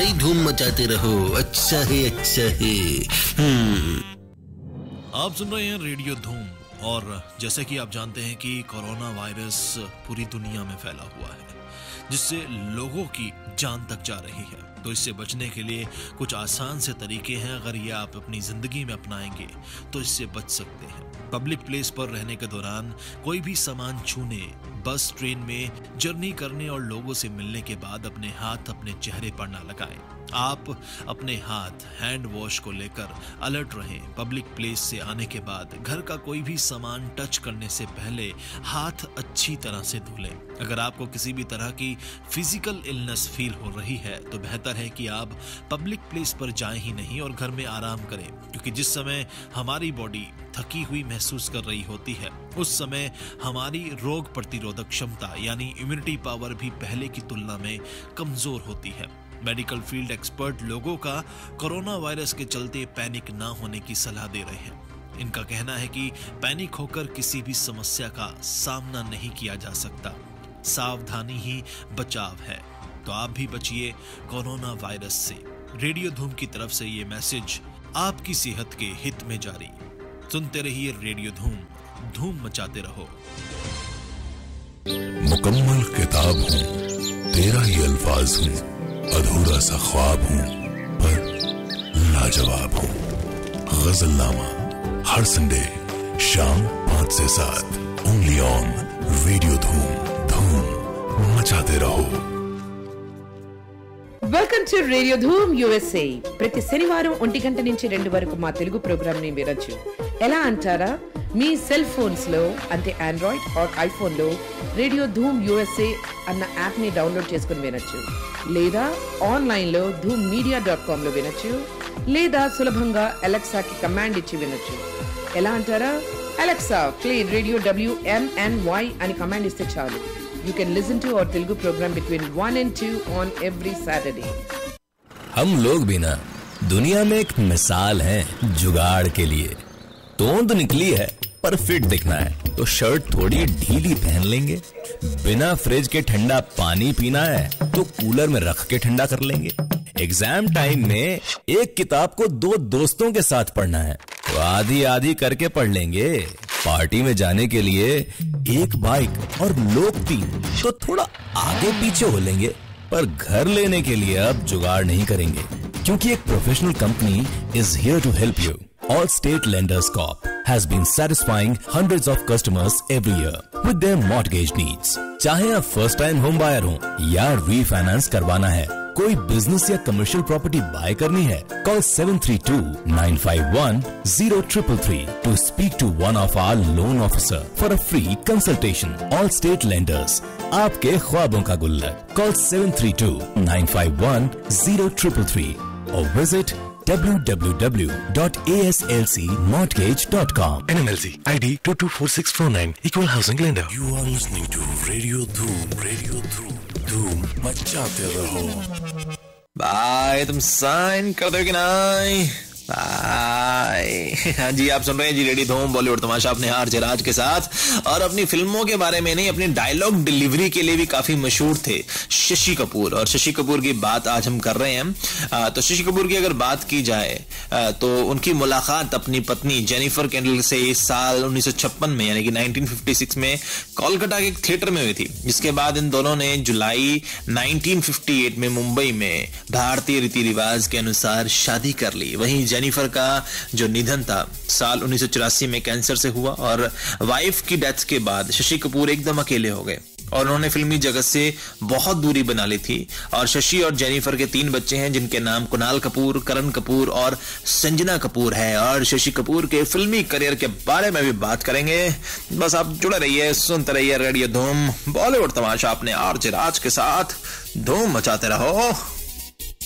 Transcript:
भाई धूम मचाते रहो, अच्छा है अच्छा है। आप सुन रहे हैं रेडियो धूम, और जैसे कि आप जानते हैं कि कोरोना वायरस पूरी दुनिया में फैला हुआ है, जिससे लोगों की जान तक जा रही है। तो इससे बचने के लिए कुछ आसान से तरीके हैं, अगर ये आप अपनी जिंदगी में अपनाएंगे तो इससे बच सकते हैं। पब्लिक प्लेस पर रहने के दौरान कोई भी सामान छूने, बस ट्रेन में जर्नी करने और लोगों से मिलने के बाद अपने हाथ अपने चेहरे पर ना लगाएं। आप अपने हाथ हैंड वॉश को लेकर अलर्ट रहें। पब्लिक प्लेस से आने के बाद घर का कोई भी सामान टच करने से पहले हाथ अच्छी तरह से धो लें। अगर आपको किसी भी तरह की फिजिकल इलनेस फील हो रही है तो बेहतर है कि आप पब्लिक प्लेस पर जाएं ही नहीं और घर में आराम करें, क्योंकि जिस समय हमारी बॉडी थकी हुई महसूस कर रही होती है उस समय हमारी रोग प्रतिरोधक क्षमता यानी इम्यूनिटी पावर भी पहले की तुलना में कमजोर होती है। मेडिकल फील्ड एक्सपर्ट लोगों का कोरोना वायरस के चलते पैनिक ना होने की सलाह दे रहे हैं। इनका कहना है कि पैनिक होकर किसी भी समस्या का सामना नहीं किया जा सकता, सावधानी ही बचाव है। तो आप भी बचिए कोरोना वायरस से। रेडियो धूम की तरफ से ये मैसेज आपकी सेहत के हित में जारी। सुनते रहिए रेडियो धूम, धूम मचाते रहो। मुकम्मल किताब हूँ, तेरा ही अल्फाज हूँ, अधूरा सा ख्वाब हूँ पर लाजवाब हूँ। गजलनामा हर संडे शाम 5 से 7 ओनली ऑन रेडियो धूम, धूम मचाते रहो। Welcome to radio Dhoom USA. ప్రతి శనివారం 1 గంట నుంచి 2 వరకు మా తెలుగు ప్రోగ్రామ్ ని వినొచ్చు. ఎలా అంటారా? మీ సెల్ ఫోన్స్ లో అంటే ఆండ్రాయిడ్ ఆర్ ఐఫోన్ లో రేడియో ధూమ్ యూఎస్ఏ అన్న యాప్ ని డౌన్లోడ్ చేసుకుని వినొచ్చు, లేదా ఆన్లైన్ లో dhoommedia.com లో వినొచ్చు, లేదా సులభంగా అలెక్సాకి కమాండ్ ఇచ్చి వినొచ్చు. ఎలా అంటారా? అలెక్సా ప్లే రేడియో WMNY అని కమాండ్ ఇస్తే చాలు. You can listen to our Telugu program between 1 and 2 on every Saturday. हम लोग भी ना दुनिया में एक मिसाल हैं जुगाड़ के लिए। तोंद निकली है पर फिट दिखना है तो शर्ट थोड़ी ढीली पहन लेंगे। बिना फ्रिज के ठंडा पानी पीना है तो कूलर में रख के ठंडा कर लेंगे। एग्जाम टाइम में एक किताब को 2 दोस्तों के साथ पढ़ना है तो आधी आधी करके पढ़ लेंगे। पार्टी में जाने के लिए एक बाइक और लोग 3 तो थोड़ा आगे पीछे हो लेंगे, पर घर लेने के लिए अब जुगाड़ नहीं करेंगे, क्योंकि एक professional company is here to help you. Allstate Lenders Corp has been satisfying hundreds of customers every year with their mortgage needs. चाहे आप फर्स्ट टाइम होम बायर हो या रीफाइनेंस करवाना है, कोई बिजनेस या कमर्शियल प्रॉपर्टी बाय करनी है, call 732-951-0333 to speak to one of our loan officer for a free consultation. Allstate Lenders, आपके ख्वाबों का गुल्लक. Call 732-951-0333 or visit www.aslcmortgage.com. NMLC ID 224649 Equal Housing Lender. You are listening to Radio Dhoom, Radio Dhoom, धूम मचाते रहो। भाई तुम sign कर दो कि नहीं? हाँ जी, आप सुन रहे हैं जी रेडियो धूम बॉलीवुड तमाशा अपने आरजे राज के साथ, और अपनी फिल्मों के बारे में नहीं, अपनी डायलॉग डिलीवरी के लिए भी काफी मशहूर थे शशि कपूर। और शशि कपूर की बात आज हम कर रहे हैं। तो शशि कपूर की अगर बात की जाए तो उनकी मुलाकात अपनी पत्नी जेनिफर कैंडल से साल 1956 में यानी कि 1956 में कोलकाता के एक थिएटर में हुई थी, जिसके बाद इन दोनों ने जुलाई 1958 में मुंबई में भारतीय रीति रिवाज के अनुसार शादी कर ली। वहीं जेनिफर का जो निधन था साल 1984 में कैंसर से हुआ, और वाइफ की डेथ के बाद शशि कपूर एकदम अकेले हो गए और उन्होंने फिल्मी जगत से बहुत दूरी बना ली थी। और शशि और जेनिफर के 3 बच्चे हैं, जिनके नाम कुणाल कपूर, करण कपूर और संजना कपूर है। और शशि कपूर के फिल्मी करियर के बारे में भी बात करेंगे। बस आप जुड़े रहिए, सुनते रहिए रेडियो धूम बॉलीवुड तमाशा अपने आरजे राज के साथ। धूम मचाते रहो।